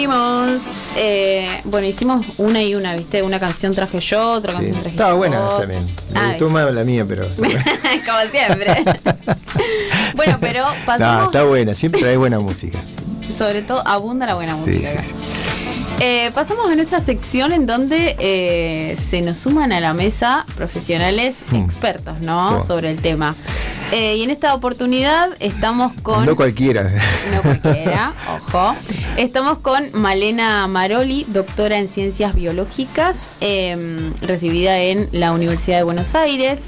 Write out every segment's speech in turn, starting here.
Hicimos una y una, ¿viste? Una canción traje yo, otra canción traje Estaba vos. buena también. Me gustó más la mía, pero... Como siempre. Bueno, pero pasamos... No, está buena, siempre hay buena música. Sobre todo, abunda la buena música. Sí. Pasamos a nuestra sección en donde se nos suman a la mesa profesionales expertos, ¿no? Sí. Sobre el tema. Y en esta oportunidad estamos con... No cualquiera. No cualquiera, ojo. Estamos con Malena Maroli, doctora en Ciencias Biológicas, recibida en la Universidad de Buenos Aires.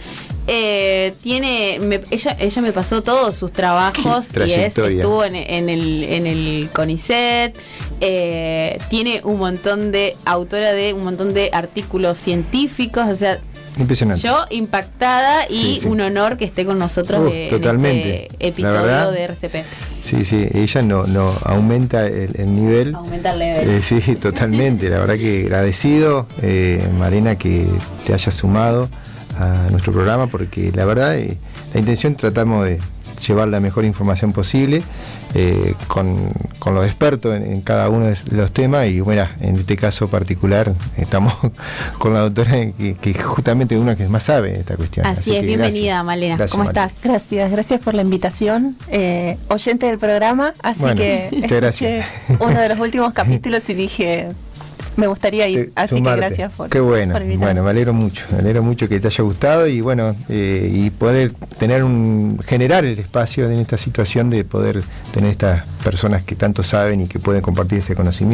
Ella me pasó todos sus trabajos y estuvo en el CONICET. Tiene autora de un montón de artículos científicos, o sea, impresionante. Yo impactada y un honor que esté con nosotros totalmente. En este episodio de RCP. Sí, ella no aumenta el nivel. Aumenta el nivel. Sí, totalmente. La verdad que agradecido, Marena, que te hayas sumado a nuestro programa, porque la verdad la intención tratamos de llevar la mejor información posible con los expertos en cada uno de los temas, y bueno, en este caso particular estamos con la doctora que justamente una que más sabe de esta cuestión. Así es, bienvenida, gracias. Malena. Gracias, ¿Cómo Malena. estás? Gracias por la invitación, oyente del programa, así que escuché uno de los últimos capítulos y dije, me gustaría ir, así sumarte. Que gracias por Qué bueno, por invitarme. Bueno, me alegro mucho que te haya gustado, y bueno, y poder generar el espacio en esta situación de poder tener estas personas que tanto saben y que pueden compartir ese conocimiento.